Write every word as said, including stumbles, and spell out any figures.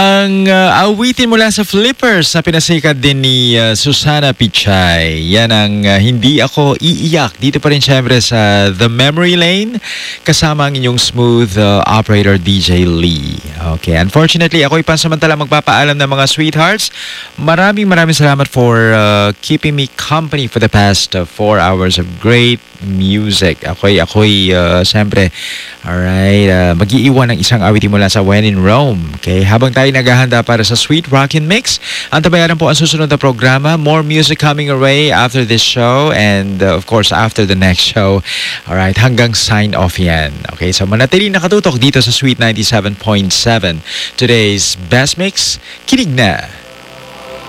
Ang uh, awitin mula sa Flippers na pinasikat din ni uh, Susana Pichay. Yan ang uh, Hindi Ako Iiyak. Dito pa rin syempre sa The Memory Lane kasama ang inyong smooth uh, operator D J Lee. Okay, unfortunately ako'y pansamantala magpapaalam ng mga sweethearts. Maraming maraming salamat for uh, keeping me company for the past uh, four hours of great music. Ako'y, ako'y uh, syempre, alright, uh, mag-iiwan ng isang awitin mula sa When in Rome. Okay, habang tayo naghahanda para sa Sweet Rockin' Mix. Ang tabayaran po ang susunod na programa. More music coming away after this show and uh, of course after the next show. Alright, hanggang sign off yan. Okay, so manatili nakatutok dito sa Sweet ninety-seven point seven. Today's Best Mix, kinig na!